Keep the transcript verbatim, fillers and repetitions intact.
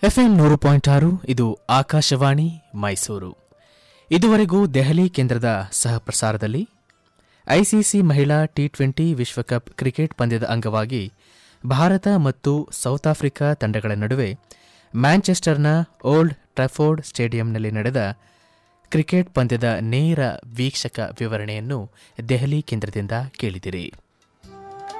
FM ನೂರು point ಆರು ಇದು ಆಕಾಶವಾಣಿ ಮೈಸೂರು. ಇದುವರೆಗೂ ದೆಹಲಿ ಕೇಂದ್ರದ ಸಹಪ್ರಸಾರದಲ್ಲಿ ಐಸಿಸಿ ಮಹಿಳಾ ಟಿ ಟ್ವೆಂಟಿ ವಿಶ್ವಕಪ್ ಕ್ರಿಕೆಟ್ ಪಂದ್ಯದ ಅಂಗವಾಗಿ ಭಾರತ ಮತ್ತು ಸೌತ್ ಆಫ್ರಿಕಾ ತಂಡಗಳ ನಡುವೆ ಮ್ಯಾಂಚೆಸ್ಟರ್ನ ಓಲ್ಡ್ ಟ್ರಾಫೋರ್ಡ್ ಸ್ಟೇಡಿಯಂನಲ್ಲಿ ನಡೆದ ಕ್ರಿಕೆಟ್ ಪಂದ್ಯದ ನೇರ ವೀಕ್ಷಕ ವಿವರಣೆಯನ್ನು ದೆಹಲಿ ಕೇಂದ್ರದಿಂದ ಕೇಳಿದಿರಿ.